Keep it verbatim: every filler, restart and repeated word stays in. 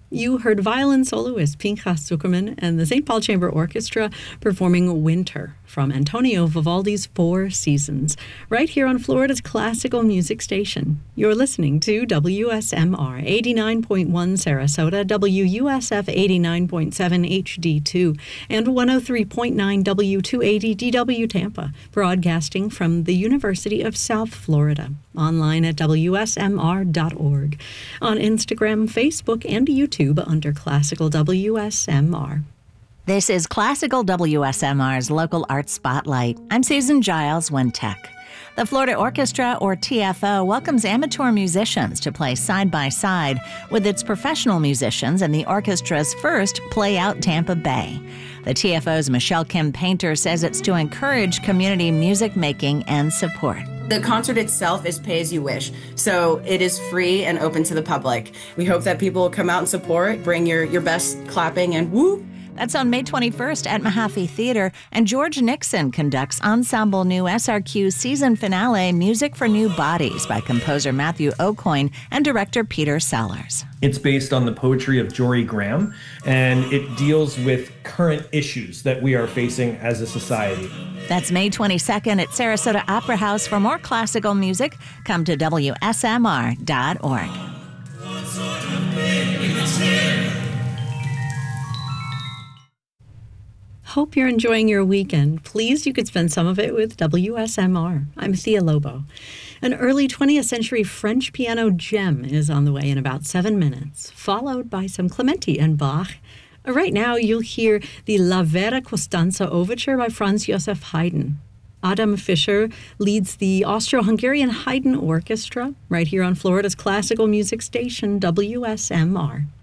You heard violin soloist Pinchas Zuckerman and the Saint Paul Chamber Orchestra performing Winter from Antonio Vivaldi's Four Seasons, right here on Florida's classical music station. You're listening to W S M R eighty-nine point one Sarasota, W U S F eighty-nine point seven H D two, and one oh three point nine W two eighty D W Tampa, broadcasting from the University of South Florida. Online at W S M R dot org. On Instagram, Facebook, and YouTube under Classical W S M R. This is Classical W S M R's Local Arts Spotlight. I'm Susan Giles, Wintech. The Florida Orchestra, or T F O, welcomes amateur musicians to play side by side with its professional musicians in the orchestra's first Play Out Tampa Bay. The T F O's Michelle Kim Painter says it's to encourage community music making and support. The concert itself is pay as you wish, so it is free and open to the public. We hope that people will come out and support, bring your, your best clapping and woo. That's on May twenty-first at Mahaffey Theater, and George Nixon conducts Ensemble New S R Q's season finale, Music for New Bodies, by composer Matthew Aucoin and director Peter Sellers. It's based on the poetry of Jory Graham, and it deals with current issues that we are facing as a society. That's May twenty-second at Sarasota Opera House. For more classical music, come to W S M R dot org. Hope you're enjoying your weekend. Pleased you could spend some of it with W S M R. I'm Thea Lobo. An early twentieth century French piano gem is on the way in about seven minutes, followed by some Clementi and Bach. Right now, you'll hear the La Vera Costanza Overture by Franz Joseph Haydn. Adam Fischer leads the Austro-Hungarian Haydn Orchestra right here on Florida's classical music station, W S M R.